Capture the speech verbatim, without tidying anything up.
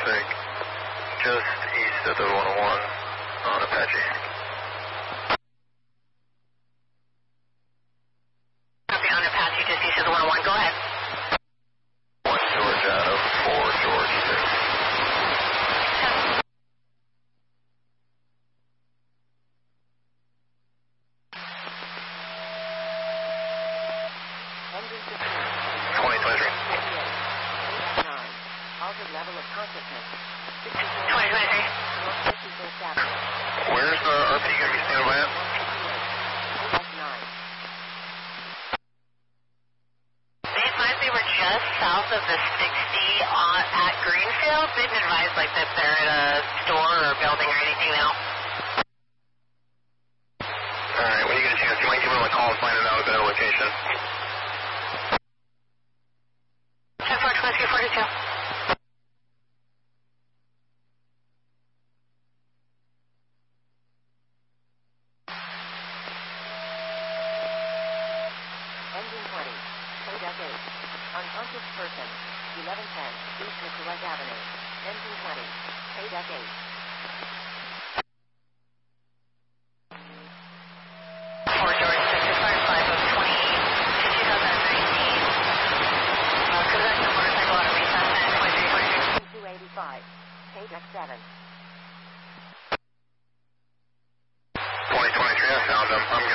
traffic just east of the one oh one on Apache. Copy on Apache, just east of the one oh one. Go ahead. one George Adam, four George six. twenty twenty-three. Altered level of consciousness. twenty twenty-three. Where's the R P going to be standing by at? They advised they were just south of the sixty on, at Greenfield. They didn't advise like that they're at a store or building or anything now. Alright, when you get a chance, you might give them a call and find out a better location. ten four, Whiskey forty-two. Engine twenty. Kodak eight. Unconscious person. eleven ten. East Nicolette Avenue. Engine twenty. Kodak eight. four George six five five of twenty to two thousand nineteen. Uh, Kodak the motorcycle out of recess at twenty-three forty-two. two eighty-five. Kodak seven. twenty twenty-three, I found them. I'm